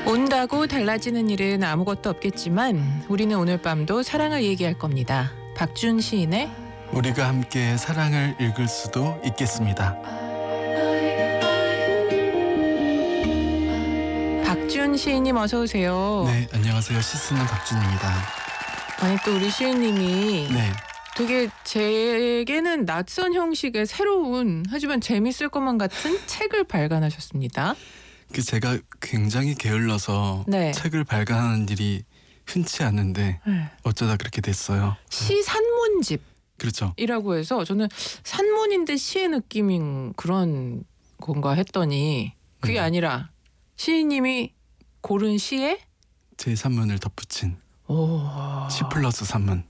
온다고 달라지는 일은 아무것도 없겠지만 우리는 오늘 밤도 사랑을 얘기할 겁니다. 박준 시인의 우리가 함께 사랑을 읽을 수도 있겠습니다. 박준 시인님 어서 오세요. 네, 안녕하세요. 시쓰는 박준입니다. 아니 또 우리 시인님이 네, 되게 제게는 낯선 형식의 새로운 하지만 재밌을 것만 같은 책을 발간하셨습니다. 제가 굉장히 게을러서 네. 책을 발간하는 일이 흔치 않은데 네. 어쩌다 그렇게 됐어요. 시 산문집. 그렇죠. 이라고 해서 저는 산문인데 시의 느낌인 그런 건가 했더니 그게 아니라 시인님이 고른 시에 제 산문을 덧붙인 오. 시 플러스 산문.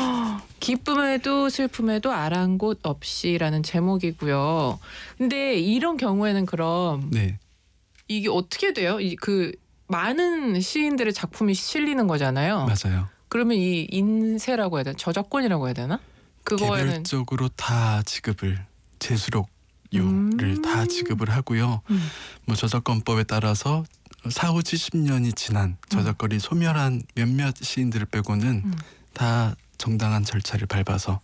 기쁨에도 슬픔에도 아랑곳 없이라는 제목이고요. 근데 이런 경우에는 그럼 네, 이게 어떻게 돼요? 그 많은 시인들의 작품이 실리는 거잖아요. 맞아요. 그러면 이 인쇄라고 해야 되나? 저작권이라고 해야 되나? 그거에는 개별적으로 다 지급을 제수록료를 다 지급을 하고요. 뭐 저작권법에 따라서 4, 5, 70년이 지난 저작권이 소멸한 몇몇 시인들을 빼고는 다 정당한 절차를 밟아서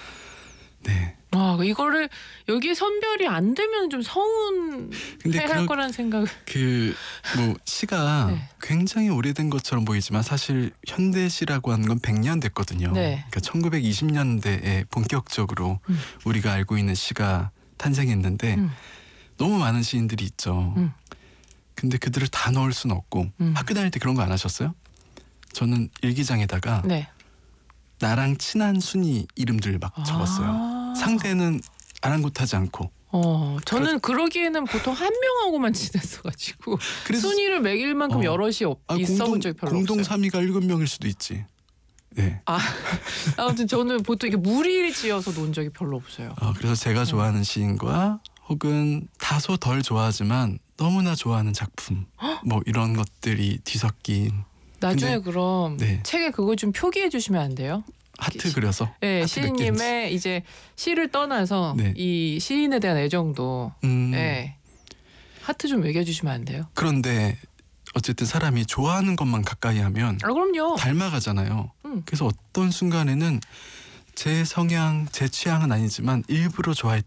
네. 아, 이거를 여기에 선별이 안 되면 좀 서운해할 거라는 생각. 뭐 시가 네. 굉장히 오래된 것처럼 보이지만 사실 현대시라고 하는 건 100년 됐거든요. 네. 그러니까 1920년대에 본격적으로 우리가 알고 있는 시가 탄생했는데 너무 많은 시인들이 있죠. 근데 그들을 다 넣을 수는 없고 학교 다닐 때 그런 거 안 하셨어요? 저는 일기장에다가 네. 나랑 친한 순위 이름들 막 적었어요. 상대는 아랑곳하지 않고. 저는 그러기에는 보통 한 명하고만 지냈어가지고 그래서 순위를 매길 만큼 여럿이 있어본 적이 별로 공동 없어요. 3위가 7명일 수도 있지. 네. 아무튼 저는 보통 이게 무리를 지어서 논 적이 별로 없어요. 그래서 제가 좋아하는 시인과 혹은 다소 덜 좋아하지만 너무나 좋아하는 작품 뭐 이런 것들이 뒤섞인. 나중에 근데, 그럼 네. 책에 그거 좀 표기해 주시면 안 돼요? 하트 그려서. 네, 하트 몇 개인지. 시인님의 이제 시를 떠나서 네. 이 시인에 대한 애정도 네. 하트 좀 매겨주시면 안 돼요? 그런데 어쨌든 사람이 좋아하는 것만 가까이 하면 그럼요. 닮아가잖아요. 그래서 어떤 순간에는 제 성향, 제 취향은 아니지만 일부러